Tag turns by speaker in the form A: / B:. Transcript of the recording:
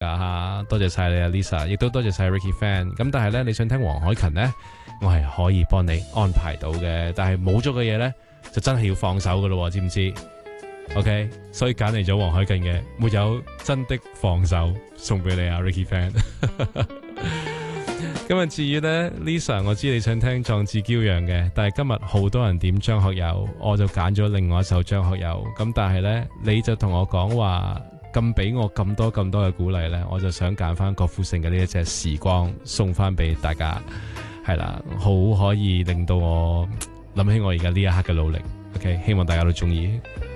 A: 吓，多謝晒你啊 Lisa， 亦都多謝晒 Ricky Fan。咁但係呢，你想聽黃凱芹呢，我係可以幫你安排到嘅，但係冇咗嘅嘢呢，就真係要放手噶咯，知唔知 ？OK， 所以揀嚟咗黃凱芹嘅《沒有真的放手》送俾你啊 Ricky Fan。今日至於呢 Lisa， 我知你想聽壯志驕陽嘅，但係今日好多人點張學友，我就揀咗另外一首張學友。咁但係呢，你就同我講話咁俾我咁多嘅鼓勵呢，我就想揀翻郭富城嘅呢一隻時光送翻俾大家，係啦，好可以令到我諗起我而家呢一刻嘅努力。OK， 希望大家都中意。